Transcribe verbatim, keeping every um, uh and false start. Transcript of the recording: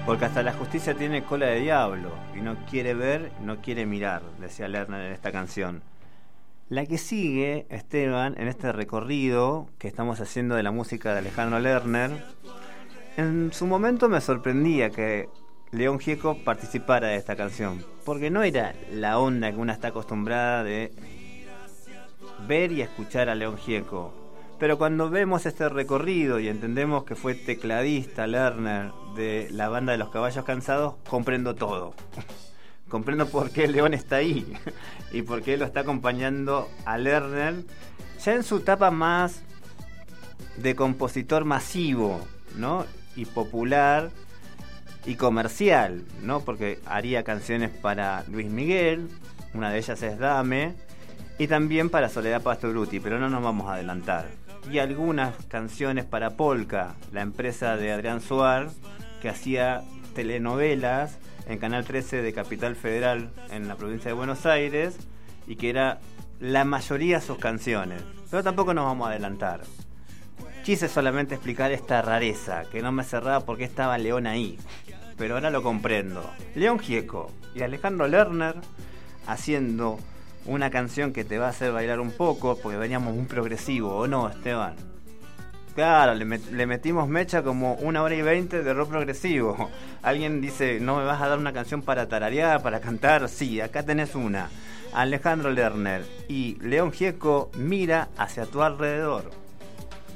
Porque hasta la justicia tiene cola de diablo y no quiere ver, no quiere mirar, decía Lerner en esta canción. La que sigue, Esteban, en este recorrido que estamos haciendo de la música de Alejandro Lerner, en su momento me sorprendía que León Gieco participara de esta canción, porque no era la onda que una está acostumbrada de ver y escuchar a León Gieco. Pero cuando vemos este recorrido y entendemos que fue tecladista Lerner de la banda de Los Caballos Cansados, comprendo todo. Comprendo por qué León está ahí y por qué lo está acompañando a Lerner ya en su etapa más de compositor masivo, ¿no? Y popular y comercial, ¿no? Porque haría canciones para Luis Miguel, una de ellas es Dame, y también para Soledad Pastorutti, pero no nos vamos a adelantar. Y algunas canciones para Polka, la empresa de Adrián Suar, que hacía telenovelas en Canal trece de Capital Federal en la provincia de Buenos Aires, y que era la mayoría sus canciones. Pero tampoco nos vamos a adelantar. Quise solamente explicar esta rareza, que no me cerraba por qué estaba León ahí. Pero ahora lo comprendo. León Gieco y Alejandro Lerner haciendo una canción que te va a hacer bailar un poco, porque veníamos un progresivo, ¿o no, Esteban? Claro, le, met- le metimos mecha como una hora y veinte de rock progresivo. Alguien dice, ¿no me vas a dar una canción para tararear, para cantar? Sí, acá tenés una. Alejandro Lerner y León Gieco, Mira hacia tu alrededor.